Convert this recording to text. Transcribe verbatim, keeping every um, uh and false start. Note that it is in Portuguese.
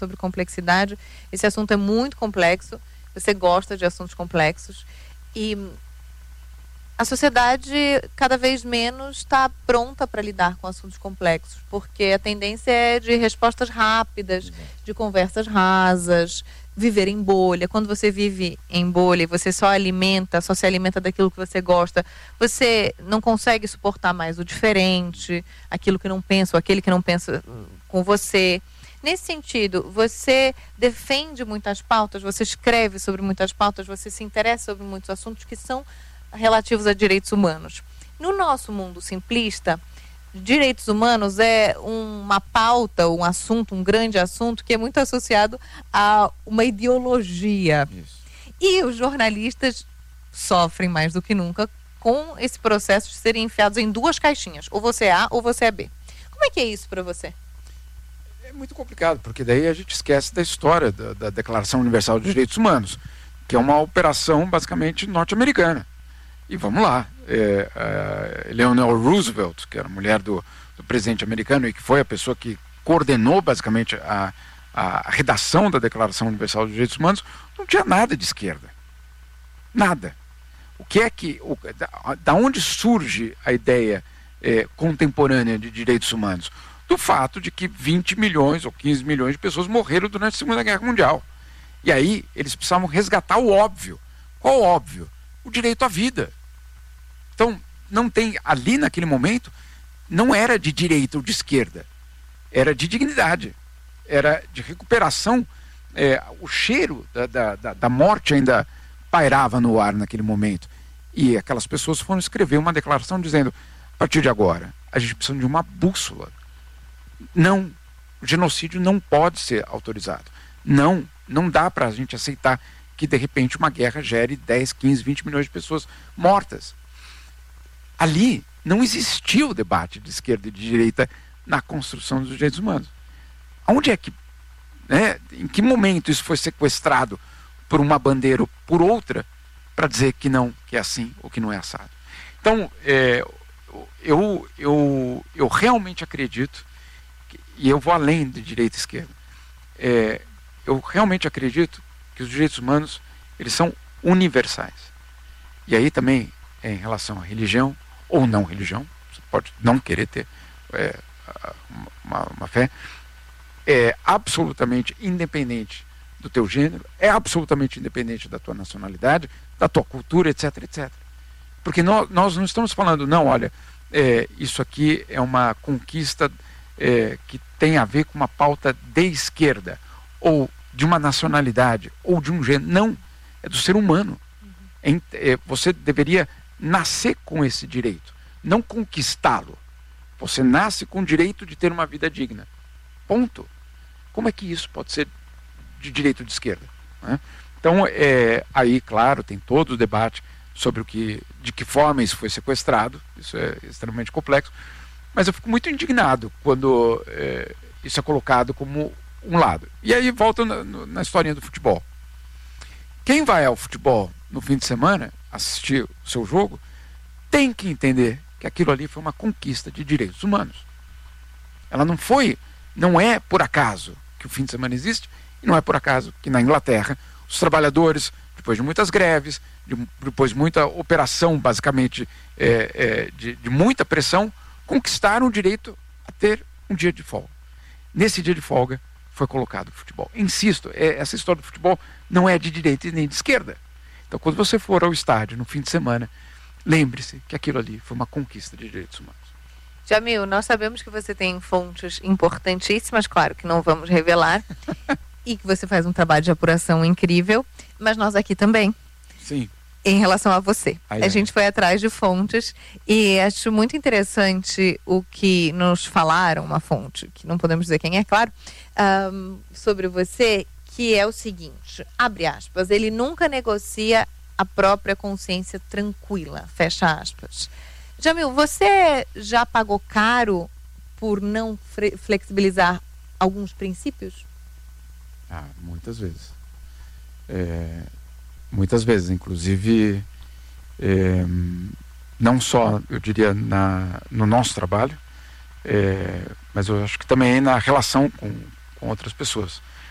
sobre complexidade. Esse assunto é muito complexo, você gosta de assuntos complexos e a sociedade cada vez menos está pronta para lidar com assuntos complexos, porque a tendência é de respostas rápidas, de conversas rasas, viver em bolha. Quando você vive em bolha e você só alimenta, só se alimenta daquilo que você gosta, você não consegue suportar mais o diferente, aquilo que não pensa, ou aquele que não pensa com você. Nesse sentido, você defende muitas pautas, você escreve sobre muitas pautas, você se interessa sobre muitos assuntos que são relativos a direitos humanos. No nosso mundo simplista, direitos humanos é uma pauta, um assunto, um grande assunto que é muito associado a uma ideologia. Isso. E os jornalistas sofrem mais do que nunca com esse processo de serem enfiados em duas caixinhas, ou você é A ou você é B. Como é que é isso para você? É muito complicado, porque daí a gente esquece da história da, da Declaração Universal dos Direitos Humanos, que é uma operação basicamente norte-americana. E vamos lá, é, é, Eleanor Roosevelt, que era mulher do, do presidente americano e que foi a pessoa que coordenou basicamente a, a redação da Declaração Universal dos Direitos Humanos, não tinha nada de esquerda. Nada. O que é que, o, da, da onde surge a ideia é, contemporânea de direitos humanos? Do fato de que vinte milhões ou quinze milhões de pessoas morreram durante a Segunda Guerra Mundial. E aí eles precisavam resgatar o óbvio. Qual o óbvio? O direito à vida. Então, não tem, ali naquele momento, não era de direita ou de esquerda, era de dignidade, era de recuperação. É, o cheiro da, da, da morte ainda pairava no ar naquele momento. E aquelas pessoas foram escrever uma declaração dizendo, a partir de agora, a gente precisa de uma bússola. Não, o genocídio não pode ser autorizado. Não, não dá para a gente aceitar que de repente uma guerra gere dez, quinze, vinte milhões de pessoas mortas. Ali não existia o debate de esquerda e de direita na construção dos direitos humanos. Onde é que, né, em que momento isso foi sequestrado por uma bandeira ou por outra para dizer que não, que é assim ou que não é assado? Então, é, eu, eu, eu realmente acredito, que, e eu vou além de direita e esquerda, é, eu realmente acredito que os direitos humanos, eles são universais. E aí também, é, em relação à religião ou não religião, você pode não querer ter é, uma, uma fé, é absolutamente independente do teu gênero, é absolutamente independente da tua nacionalidade, da tua cultura, etc, etcétera. Porque nós, nós não estamos falando, não, olha, é, isso aqui é uma conquista é, que tem a ver com uma pauta de esquerda, ou de uma nacionalidade, ou de um gênero. Não, é do ser humano. Uhum. É, você deveria nascer com esse direito, não conquistá-lo. Você nasce com o direito de ter uma vida digna. Ponto. Como é que isso pode ser de direito de esquerda? Né? Então, é, aí, claro, tem todo o debate sobre o que, de que forma isso foi sequestrado. Isso é extremamente complexo. Mas eu fico muito indignado quando é, isso é colocado como um lado. E aí volta na, na historinha do futebol. Quem vai ao futebol no fim de semana assistir o seu jogo tem que entender que aquilo ali foi uma conquista de direitos humanos. Ela não foi, não é por acaso que o fim de semana existe, e não é por acaso que na Inglaterra os trabalhadores, depois de muitas greves, de, depois de muita operação, basicamente é, é, de, de muita pressão, conquistaram o direito a ter um dia de folga. Nesse dia de folga foi colocado o futebol. Insisto, é, essa história do futebol não é de direita nem de esquerda. Então, quando você for ao estádio no fim de semana, lembre-se que aquilo ali foi uma conquista de direitos humanos. Jamil, nós sabemos que você tem fontes importantíssimas, claro que não vamos revelar, e que você faz um trabalho de apuração incrível, mas nós aqui também. Sim. Em relação a você. Ai, a ai. gente foi atrás de fontes e acho muito interessante o que nos falaram, uma fonte, que não podemos dizer quem é, claro, um, sobre você, que é o seguinte, abre aspas, ele nunca negocia a própria consciência tranquila, fecha aspas. Jamil, você já pagou caro por não flexibilizar alguns princípios? Ah, muitas vezes. É, muitas vezes, inclusive, é, não só, eu diria, na, no nosso trabalho, é, mas eu acho que também na relação com, com outras pessoas.